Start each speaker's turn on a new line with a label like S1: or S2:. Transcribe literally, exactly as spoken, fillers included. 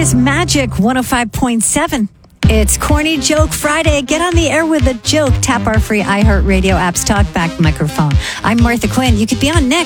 S1: is Magic one oh five point seven. It's Corny Joke Friday. Get on the air with a joke. Tap our free iHeartRadio app's talkback microphone. I'm Martha Quinn. You could be on next.